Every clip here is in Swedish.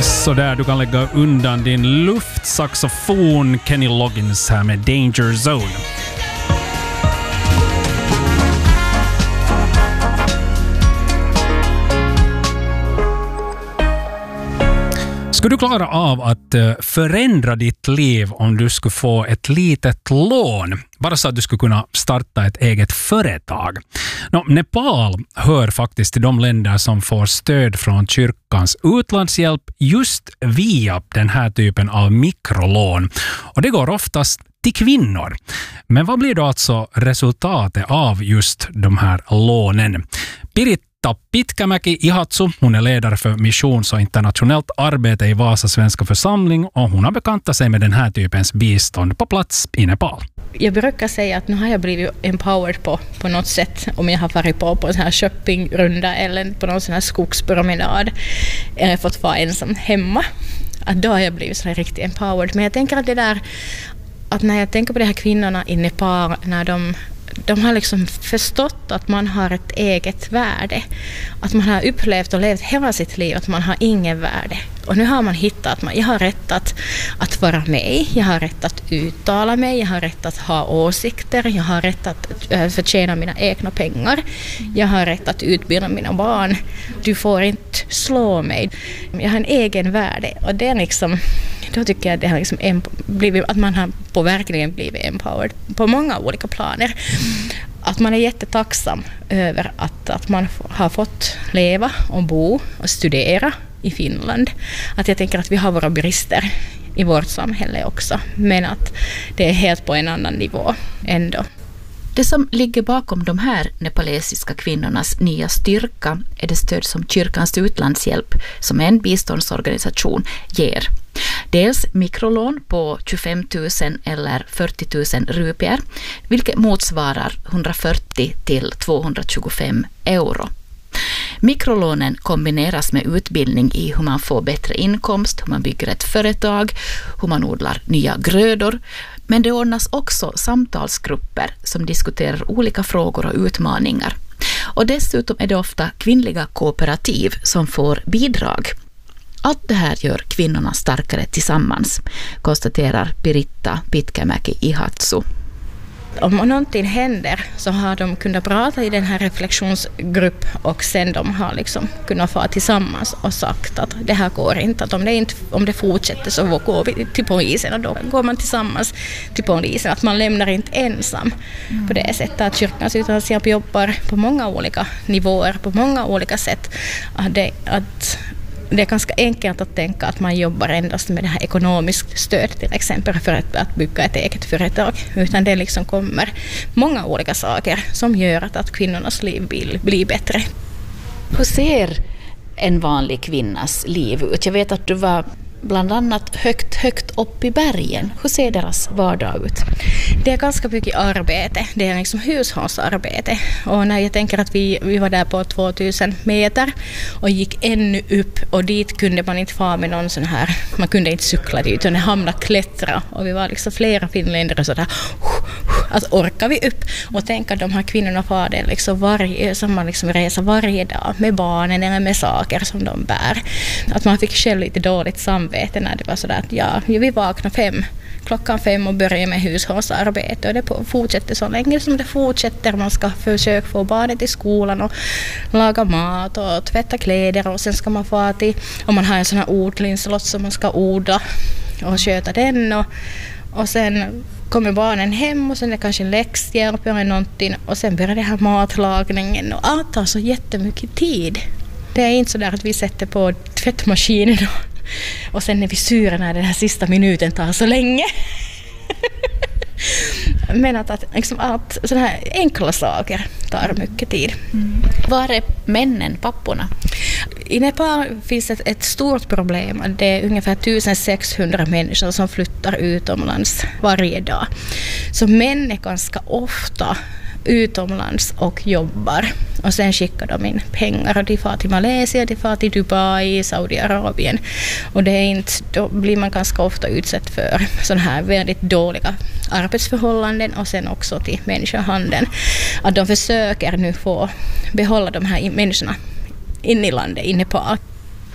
Så där du kan lägga undan din luftsaxofon. Kenny Loggins här med Danger Zone. Skulle du klara av att förändra ditt liv om du skulle få ett litet lån? Bara så att du skulle kunna starta ett eget företag. Nepal hör faktiskt till de länder som får stöd från kyrkans utlandshjälp just via den här typen av mikrolån. Och det går oftast till kvinnor. Men vad blir då alltså resultatet av just de här lånen? Piritta Pitkämäki Ihatsu, hon är ledare för missions- och internationellt arbete i Vasa svenska församling och hon har bekantat sig med den här typens bistånd på plats i Nepal. Jag brukar säga att nu har jag blivit empowered på något sätt om jag har varit på en sån här shoppingrunda eller på någon sån här skogspromenad eller fått vara ensam hemma. Att då har jag blivit så här riktigt empowered. Men jag tänker att det där, att när jag tänker på de här kvinnorna i Nepal, när de har liksom förstått att man har ett eget värde. Att man har upplevt och levt hela sitt liv att man har ingen värde. Och nu har man hittat att jag har rätt att vara med, jag har rätt att uttala mig, jag har rätt att ha åsikter, jag har rätt att förtjäna mina egna pengar, jag har rätt att utbilda mina barn. Du får inte slå mig. Jag har en egen värde och det är liksom, då tycker jag att det har liksom blivit, att man har verkligen blivit empowered på många olika planer. Att man är jättetacksam över att man har fått leva och bo och studera i Finland. Att jag tänker att vi har våra brister i vårt samhälle också, men att det är helt på en annan nivå ändå. Det som ligger bakom de här nepalesiska kvinnornas nya styrka är det stöd som kyrkans utlandshjälp, som är en biståndsorganisation, ger. Dels mikrolån på 25 000 eller 40 000 rupier, vilket motsvarar 140 till 225 euro. Mikrolånen kombineras med utbildning i hur man får bättre inkomst, hur man bygger ett företag, hur man odlar nya grödor. Men det ordnas också samtalsgrupper som diskuterar olika frågor och utmaningar. Och dessutom är det ofta kvinnliga kooperativ som får bidrag. Allt det här gör kvinnorna starkare tillsammans, konstaterar Piritta Pitkämäki Ihatsu. Om någonting händer så har de kunnat prata i den här reflektionsgrupp och sen de har liksom kunnat få tillsammans och sagt att det här går inte, att om det fortsätter så går vi till polisen och då går man tillsammans till polisen, att man lämnar inte ensam på det sättet. Att kyrkans utlandshjälp jobbar på många olika nivåer, på många olika sätt. Det är ganska enkelt att tänka att man jobbar endast med det här ekonomiskt stöd till exempel för att bygga ett eget företag. Utan det liksom kommer många olika saker som gör att kvinnornas liv blir bättre. Hur ser en vanlig kvinnas liv ut? Jag vet att du var bland annat högt upp i bergen. Hur ser deras vardag ut? Det är ganska mycket arbete. Det är liksom hushållsarbete. Och när jag tänker att vi var där på 2000 meter och gick ännu upp och dit kunde man inte få med någon sån här, man kunde inte cykla dit utan det hamnade klättra och vi var liksom flera finländare sådär att orkar vi upp och tänka att de här kvinnorna får det liksom samma liksom resa varje dag med barnen eller med saker som de bär. Att man fick själv lite dåligt samvete när det var sådär att vi vaknar klockan 5 och börjar med hushållsarbete och det fortsätter så länge som det fortsätter. Man ska försöka få barnet till skolan och laga mat och tvätta kläder och sen ska man få till, om man har en sån här odlingslott som man ska odla och sköta den och sen kommer barnen hem och sen är det kanske läxhjälp eller någonting och sen börjar det här matlagningen och allt tar så jättemycket tid. Det är inte så där att vi sätter på tvättmaskinen och sen är vi sura när den här sista minuten tar så länge. Men att liksom allt sådana här enkla saker tar mycket tid. Var är männen, papporna? I Nepal finns ett stort problem. Det är ungefär 1600 människor som flyttar utomlands varje dag. Så män är ganska ofta utomlands och jobbar. Och sen skickar de in pengar och de far till Malaysia, de far till Dubai, Saudiarabien. Och det är inte, då blir man ganska ofta utsatt för sådana här väldigt dåliga arbetsförhållanden och sen också till människohandeln. Att de försöker nu få behålla de här människorna in i landet, i Nepal.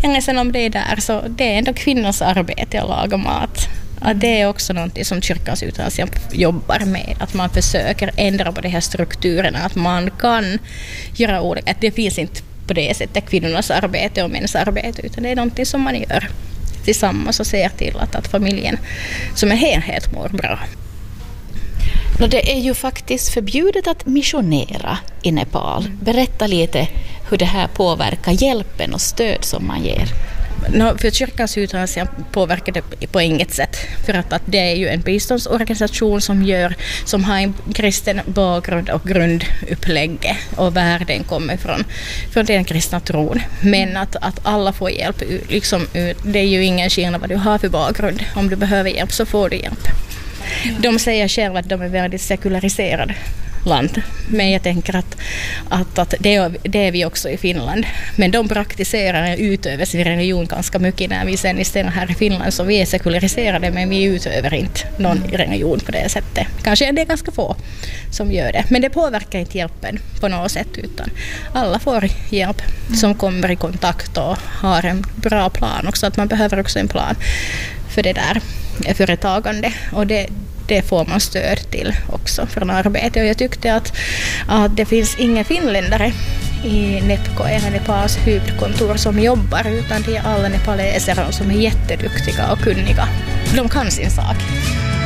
Sen om det är där, så det är ändå kvinnors arbete att laga mat. Att det är också något som Kyrkans utlandshjälp jobbar med. Att man försöker ändra på de här strukturerna. Att man kan göra olika. Att det finns inte på det sättet kvinnornas arbete och mäns arbete, utan det är något som man gör tillsammans och ser till att familjen som en helhet mår bra. Det är ju faktiskt förbjudet att missionera i Nepal. Berätta lite hur det här påverkar hjälpen och stöd som man ger. För Kyrkans utlandshjälp påverkar det på inget sätt. För att det är ju en biståndsorganisation som har en kristen bakgrund och grundupplägg. Och världen kommer från den kristna tron. Men att alla får hjälp. Liksom, det är ju ingen skillnad vad du har för bakgrund. Om du behöver hjälp så får du hjälp. De säger själva att de är väldigt sekulariserade land. Men jag tänker att det är vi också i Finland. Men de praktiserar och utövar sin religion ganska mycket när vi sen istället här i Finland, så vi är sekulariserade men vi utövar inte någon religion på det sättet. Kanske det är ganska få som gör det. Men det påverkar inte hjälpen på något sätt, utan alla får hjälp som kommer i kontakt och har en bra plan också. Att man behöver också en plan för det där företagande, och det får man stöd till också från arbete. Och jag tyckte att det finns inga finländare i Nepco, eller Nepals huvudkontor, som jobbar, utan det är alla nepaleser som är jätteduktiga och kunniga. De kan sin sak.